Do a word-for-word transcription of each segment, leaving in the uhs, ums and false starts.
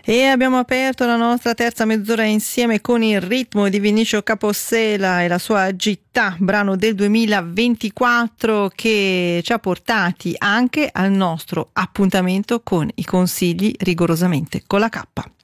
E abbiamo aperto la nostra terza mezz'ora insieme con Il ritmo di Vinicio Capossela e la sua Gittà, brano del duemilaventiquattro che ci ha portati anche al nostro appuntamento con i consigli rigorosamente con la K.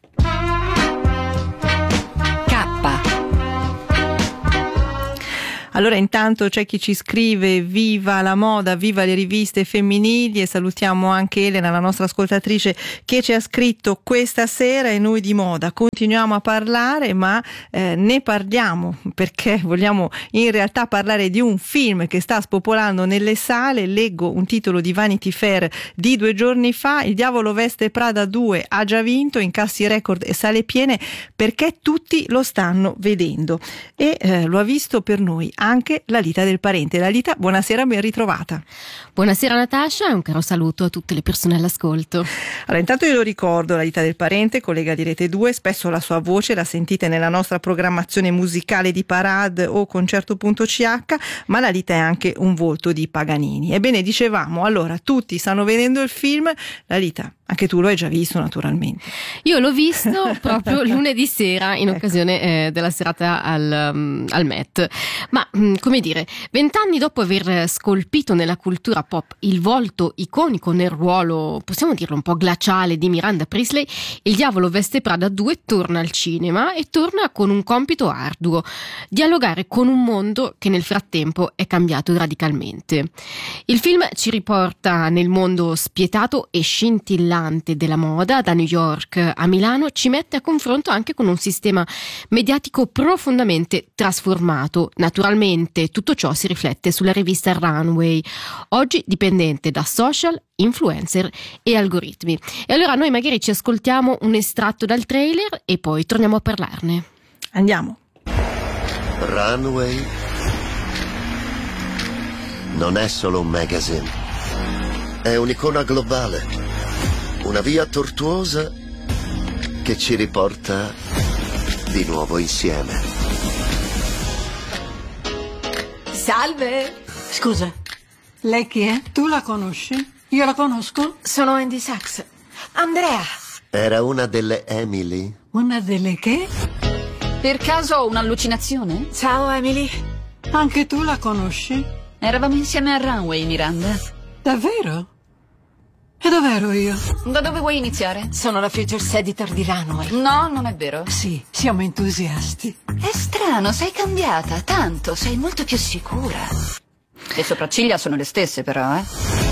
Allora intanto c'è chi ci scrive viva la moda, viva le riviste femminili, e salutiamo anche Elena, la nostra ascoltatrice, che ci ha scritto questa sera. E noi di moda continuiamo a parlare, ma eh, ne parliamo perché vogliamo in realtà parlare di un film che sta spopolando nelle sale. Leggo un titolo di Vanity Fair di due giorni fa: Il diavolo veste Prada due ha già vinto, incassi record e sale piene perché tutti lo stanno vedendo, e eh, lo ha visto per noi anche Lalita del Parente. Lalita, buonasera, ben ritrovata. Buonasera Natascia e un caro saluto a tutte le persone all'ascolto. Allora, intanto io lo ricordo, Lalita del Parente, collega di Rete due, spesso la sua voce la sentite nella nostra programmazione musicale di Parade o Concerto punto c h, ma Lalita è anche un volto di Paganini. Ebbene, dicevamo, allora, tutti stanno vedendo il film. Lalita, anche tu lo hai già visto naturalmente. Io l'ho visto proprio lunedì sera in occasione eh, della serata al, um, al Met. Ma mh, come dire, vent'anni dopo aver scolpito nella cultura pop il volto iconico nel ruolo, possiamo dirlo, un po' glaciale di Miranda Priestly, Il diavolo veste Prada due torna al cinema e torna con un compito arduo: dialogare con un mondo che nel frattempo è cambiato radicalmente. Il film ci riporta nel mondo spietato e scintillante della moda, da New York a Milano, ci mette a confronto anche con un sistema mediatico profondamente trasformato. Naturalmente tutto ciò si riflette sulla rivista Runway, oggi dipendente da social, influencer e algoritmi. E allora noi magari ci ascoltiamo un estratto dal trailer e poi torniamo a parlarne. Andiamo. Runway non è solo un magazine, è un'icona globale, una via tortuosa che ci riporta di nuovo insieme. Salve! Scusa, lei chi è? Tu la conosci? Io la conosco? Sono Andy Sachs. Andrea! Era una delle Emily? Una delle che? Per caso ho un'allucinazione? Ciao, Emily. Anche tu la conosci? Eravamo insieme a Runway, Miranda. Davvero? E dov'ero io? Da dove vuoi iniziare? Sono la Features Editor di Runway. No, non è vero. Sì, siamo entusiasti. È strano, sei cambiata tanto, sei molto più sicura. Le sopracciglia sono le stesse però, eh?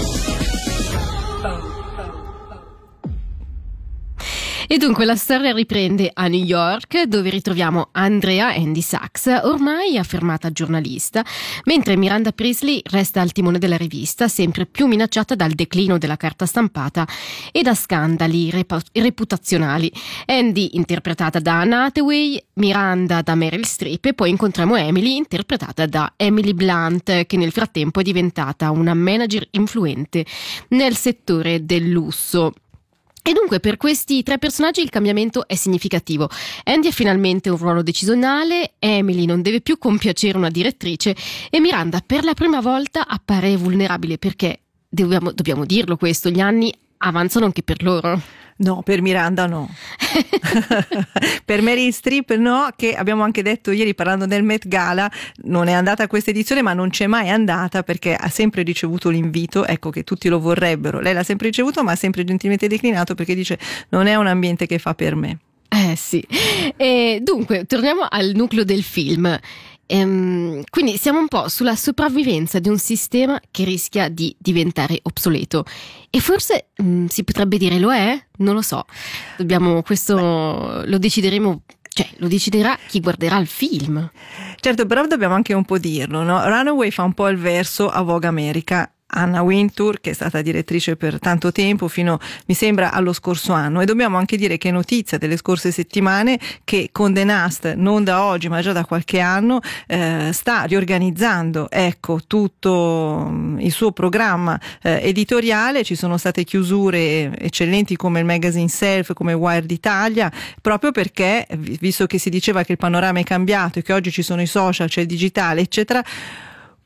E dunque la storia riprende a New York, dove ritroviamo Andrea Andy Sachs, ormai affermata giornalista, mentre Miranda Priestly resta al timone della rivista, sempre più minacciata dal declino della carta stampata e da scandali rep- reputazionali. Andy interpretata da Anne Hathaway, Miranda da Meryl Streep, e poi incontriamo Emily interpretata da Emily Blunt, che nel frattempo è diventata una manager influente nel settore del lusso. E dunque per questi tre personaggi il cambiamento è significativo. Andy ha finalmente un ruolo decisionale, Emily non deve più compiacere una direttrice e Miranda per la prima volta appare vulnerabile, perché dobbiamo, dobbiamo dirlo questo, gli anni avanzano anche per loro. No, per Miranda no. Per Meryl Streep no, che abbiamo anche detto ieri parlando del Met Gala, non è andata a questa edizione, ma non c'è mai andata perché ha sempre ricevuto l'invito, ecco che tutti lo vorrebbero. Lei l'ha sempre ricevuto, ma ha sempre gentilmente declinato perché dice non è un ambiente che fa per me. Eh sì. E dunque, torniamo al nucleo del film. Ehm, quindi siamo un po' sulla sopravvivenza di un sistema che rischia di diventare obsoleto, e forse mh, si potrebbe dire lo è, non lo so, dobbiamo, questo Beh. lo decideremo, cioè lo deciderà chi guarderà il film. Certo, però dobbiamo anche un po' dirlo, no? Runaway fa un po' il verso a Vogue America. Anna Wintour, che è stata direttrice per tanto tempo, fino mi sembra allo scorso anno, e dobbiamo anche dire che è notizia delle scorse settimane che Condé Nast, non da oggi ma già da qualche anno, eh, sta riorganizzando ecco tutto il suo programma eh, editoriale. Ci sono state chiusure eccellenti come il Magazine Self, come Wired Italia, proprio perché, visto che si diceva che il panorama è cambiato e che oggi ci sono i social, c'è il digitale eccetera,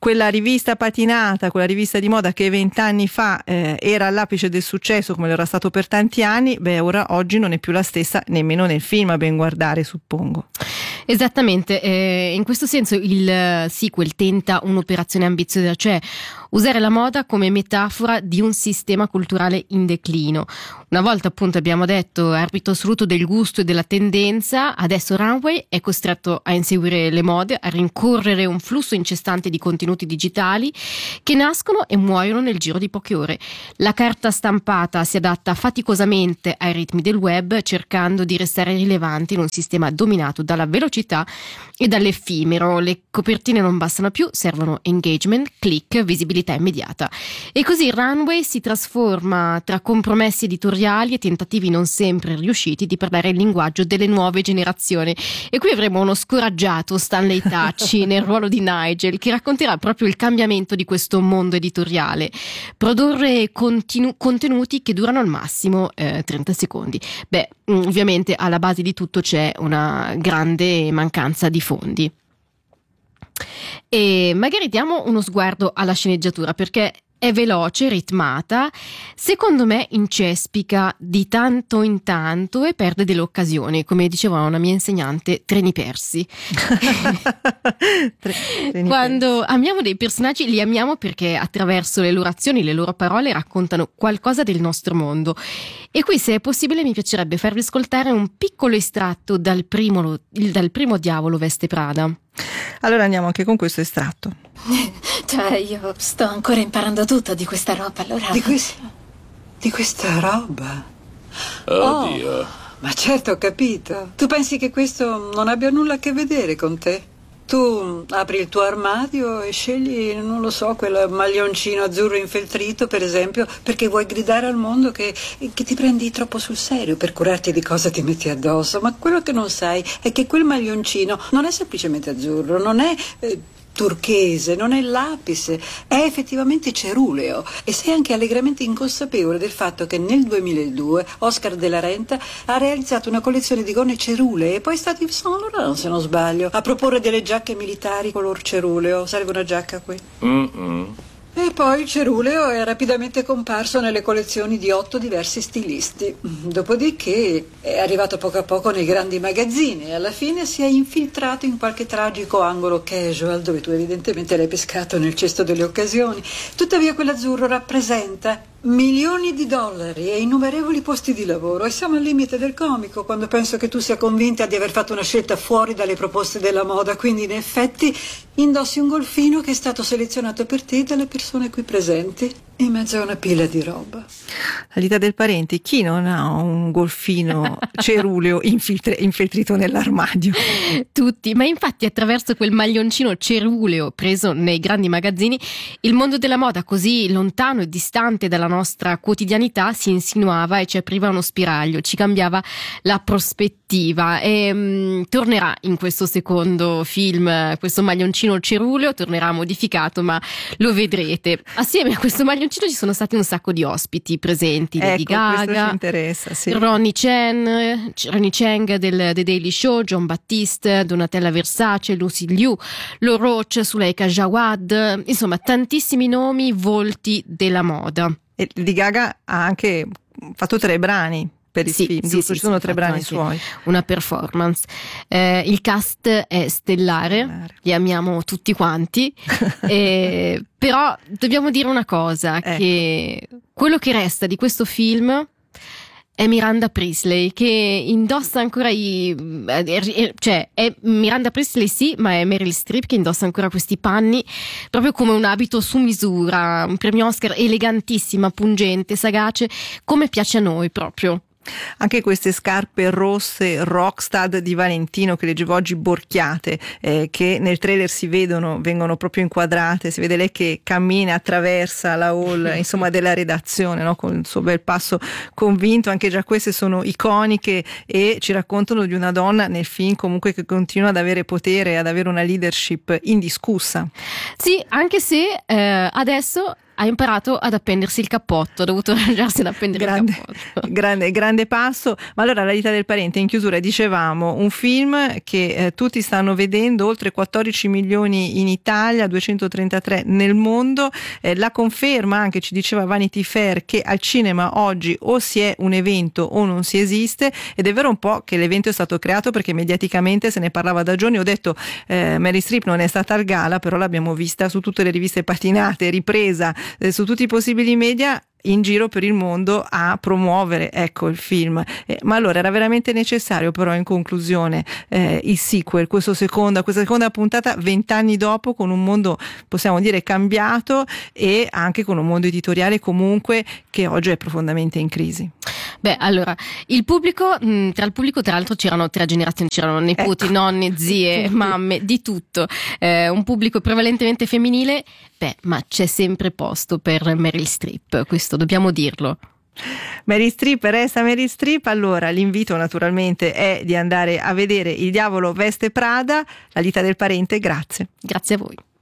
quella rivista patinata, quella rivista di moda che vent'anni fa eh, era all'apice del successo come lo era stato per tanti anni, beh ora oggi non è più la stessa nemmeno nel film, a ben guardare suppongo. Esattamente, eh, in questo senso il sequel tenta un'operazione ambiziosa, cioè usare la moda come metafora di un sistema culturale in declino. Una volta appunto abbiamo detto arbitro assoluto del gusto e della tendenza, adesso Runway è costretto a inseguire le mode, a rincorrere un flusso incessante di contenuti digitali che nascono e muoiono nel giro di poche ore. La carta stampata si adatta faticosamente ai ritmi del web, cercando di restare rilevante in un sistema dominato dalla velocità e dall'effimero. Le copertine non bastano più, servono engagement, click, visibilità immediata. E così Runway si trasforma tra compromessi editoriali e tentativi non sempre riusciti di parlare il linguaggio delle nuove generazioni. E qui avremo uno scoraggiato Stanley Tucci nel ruolo di Nigel, che racconterà proprio il cambiamento di questo mondo editoriale. Produrre continu- contenuti che durano al massimo eh, trenta secondi. Beh, ovviamente alla base di tutto c'è una grande mancanza di fondi. E magari diamo uno sguardo alla sceneggiatura, perché è veloce, ritmata, secondo me incespica di tanto in tanto e perde delle occasioni, come diceva una mia insegnante, treni persi. treni Quando persi. Amiamo dei personaggi li amiamo perché attraverso le loro azioni, le loro parole raccontano qualcosa del nostro mondo. E qui, se è possibile, mi piacerebbe farvi ascoltare un piccolo estratto dal primo, dal primo Diavolo veste Prada. Allora andiamo anche con questo estratto. Cioè, io sto ancora imparando tutto di questa roba, allora... Di, quest... di questa roba? Oddio. Oh, ma certo, ho capito. Tu pensi che questo non abbia nulla a che vedere con te? Tu apri il tuo armadio e scegli, non lo so, quel maglioncino azzurro infeltrito, per esempio, perché vuoi gridare al mondo che, che ti prendi troppo sul serio per curarti di cosa ti metti addosso. Ma quello che non sai è che quel maglioncino non è semplicemente azzurro, non è... Eh, turchese, non è lapis, è effettivamente ceruleo, e sei anche allegramente inconsapevole del fatto che nel duemiladue Oscar de la Renta ha realizzato una collezione di gonne cerulee e poi è stato Yves Saint Laurent, se non sbaglio, a proporre delle giacche militari color ceruleo. Serve una giacca qui? Mm-mm. E poi il ceruleo è rapidamente comparso nelle collezioni di otto diversi stilisti. Dopodiché è arrivato poco a poco nei grandi magazzini e alla fine si è infiltrato in qualche tragico angolo casual dove tu evidentemente l'hai pescato nel cesto delle occasioni. Tuttavia quell'azzurro rappresenta milioni di dollari e innumerevoli posti di lavoro, e siamo al limite del comico quando penso che tu sia convinta di aver fatto una scelta fuori dalle proposte della moda, quindi in effetti indossi un golfino che è stato selezionato per te dalle persone qui presenti in mezzo a una pila di roba. La vita del parente, chi non ha un golfino ceruleo infiltre, infiltrito nell'armadio? Tutti, ma infatti attraverso quel maglioncino ceruleo preso nei grandi magazzini, il mondo della moda, così lontano e distante dalla nostra quotidianità, si insinuava e ci apriva uno spiraglio, ci cambiava la prospettiva. E mh, tornerà in questo secondo film questo maglioncino ceruleo, tornerà modificato, ma lo vedrete. Assieme a questo maglioncino ci sono stati un sacco di ospiti presenti, Lady ecco, Gaga, ci interessa, sì. Ronnie Chen, Ronnie Cheng del The Daily Show, John Battiste, Donatella Versace, Lucy Liu, Lo Roach, Suleika Jawad, insomma tantissimi nomi, volti della moda. E Lady Gaga ha anche fatto tre brani per il sì, film, sì, giusto? sì, Ci sono sì, tre brani suoi. Una performance. Eh, il cast è stellare, stellare, li amiamo tutti quanti, eh, però dobbiamo dire una cosa, ecco. Che quello che resta di questo film è Miranda Priestley, che indossa ancora i... cioè è Miranda Priestley sì, ma è Meryl Streep che indossa ancora questi panni proprio come un abito su misura, un premio Oscar elegantissima, pungente, sagace, come piace a noi proprio. Anche queste scarpe rosse Rockstar di Valentino che leggevo oggi, borchiate, eh, che nel trailer si vedono, vengono proprio inquadrate, si vede lei che cammina, attraversa la hall insomma della redazione, no? Con il suo bel passo convinto. Anche già queste sono iconiche e ci raccontano di una donna nel film comunque che continua ad avere potere, ad avere una leadership indiscussa. Sì, anche se eh, adesso ha imparato ad appendersi il cappotto, ha dovuto arrangiarsi ad appendere grande, il cappotto. Grande, grande passo. Ma allora, La vita del parente, in chiusura dicevamo, un film che eh, tutti stanno vedendo, oltre quattordici milioni in Italia, duecentotrentatré nel mondo, eh, la conferma anche, ci diceva Vanity Fair, che al cinema oggi o si è un evento o non si esiste, ed è vero un po' che l'evento è stato creato perché mediaticamente se ne parlava da giorni. Ho detto eh, Meryl Streep non è stata al gala, però l'abbiamo vista su tutte le riviste patinate, ripresa eh, su tutti i possibili media in giro per il mondo a promuovere, ecco, il film. Eh, ma allora era veramente necessario, però, in conclusione, eh, il sequel, questo seconda, questa seconda puntata vent'anni dopo, con un mondo, possiamo dire, cambiato, e anche con un mondo editoriale comunque che oggi è profondamente in crisi. Beh, allora, il pubblico, mh, tra il pubblico tra l'altro c'erano tre generazioni, c'erano nipoti, ecco. nonni, zie, mamme, di tutto, eh, un pubblico prevalentemente femminile. Beh, ma c'è sempre posto per Meryl Streep, questo dobbiamo dirlo. Meryl Streep resta Meryl Streep. Allora l'invito naturalmente è di andare a vedere Il diavolo veste Prada. La vita del parente, grazie. Grazie a voi.